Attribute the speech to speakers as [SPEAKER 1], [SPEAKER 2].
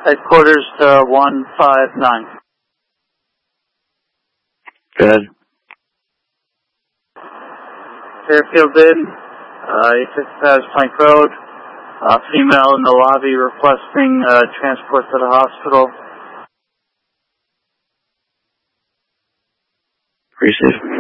[SPEAKER 1] Headquarters to 159.
[SPEAKER 2] Go ahead.
[SPEAKER 1] Fairfield bid, 855 Plank Road. Female in the lobby requesting transport to the hospital.
[SPEAKER 2] Receive.